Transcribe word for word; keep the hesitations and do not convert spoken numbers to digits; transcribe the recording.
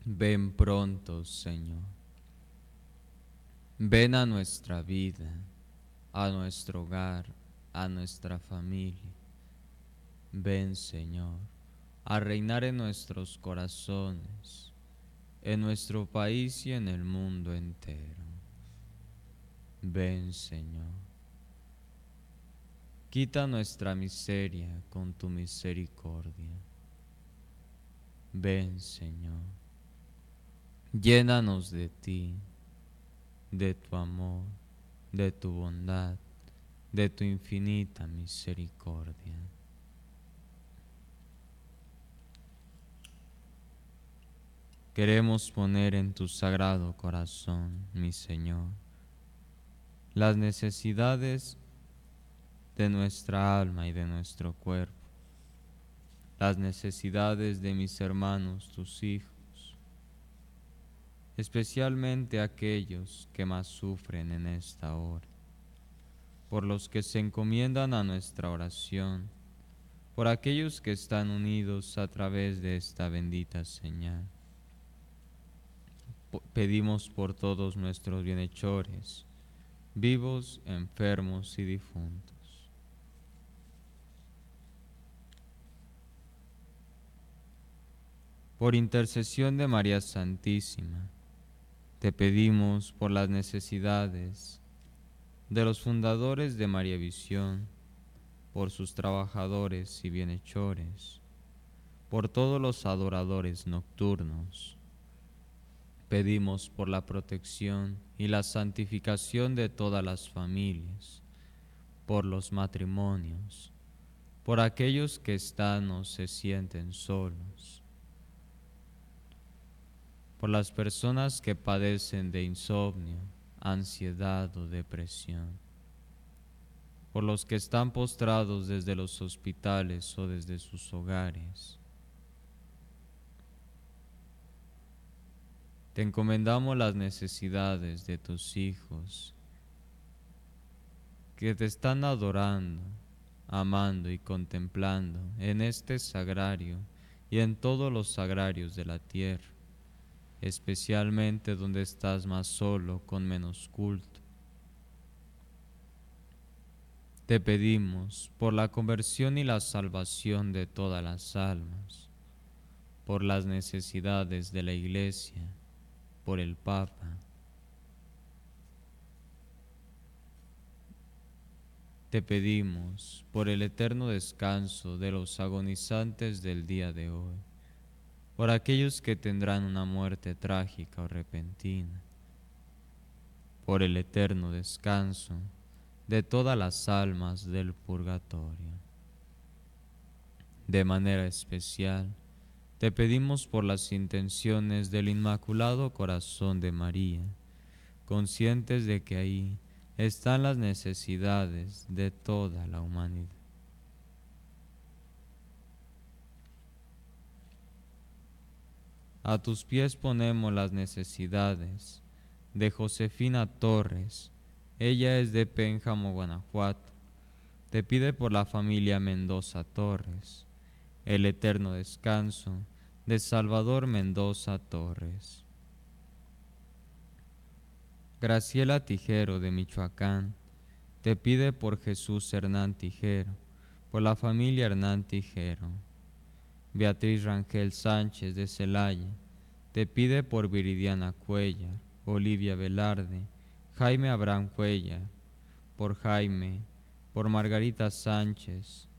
Ven pronto, Señor. Ven a nuestra vida, a nuestro hogar, a nuestra familia. Ven, Señor, a reinar en nuestros corazones, en nuestro país y en el mundo entero. Ven, Señor. Quita nuestra miseria con tu misericordia. Ven, Señor. Llénanos de ti, de tu amor, de tu bondad, de tu infinita misericordia. Queremos poner en tu sagrado corazón, mi Señor, las necesidades de nuestra alma y de nuestro cuerpo, las necesidades de mis hermanos, tus hijos, especialmente aquellos que más sufren en esta hora, por los que se encomiendan a nuestra oración, por aquellos que están unidos a través de esta bendita señal. Pedimos por todos nuestros bienhechores, vivos, enfermos y difuntos. Por intercesión de María Santísima, te pedimos por las necesidades de los fundadores de María Visión, por sus trabajadores y bienhechores, por todos los adoradores nocturnos. Pedimos por la protección y la santificación de todas las familias, por los matrimonios, por aquellos que están o se sienten solos, por las personas que padecen de insomnio, ansiedad o depresión, por los que están postrados desde los hospitales o desde sus hogares. Te encomendamos las necesidades de tus hijos que te están adorando, amando y contemplando en este sagrario y en todos los sagrarios de la tierra, especialmente donde estás más solo, con menos culto. Te pedimos por la conversión y la salvación de todas las almas, por las necesidades de la Iglesia, por el Papa. Te pedimos por el eterno descanso de los agonizantes del día de hoy, por aquellos que tendrán una muerte trágica o repentina, por el eterno descanso de todas las almas del purgatorio. De manera especial, te pedimos por las intenciones del Inmaculado Corazón de María, conscientes de que ahí están las necesidades de toda la humanidad. A tus pies ponemos las necesidades de Josefina Torres. Ella es de Pénjamo, Guanajuato. Te pide por la familia Mendoza Torres el eterno descanso de Salvador Mendoza Torres. Graciela Tijero de Michoacán te pide por Jesús Hernán Tijero, por la familia Hernán Tijero. Beatriz Rangel Sánchez de Celaya te pide por Viridiana Cuellar, Olivia Velarde, Jaime Abraham Cuellar, por Jaime, por Margarita Sánchez,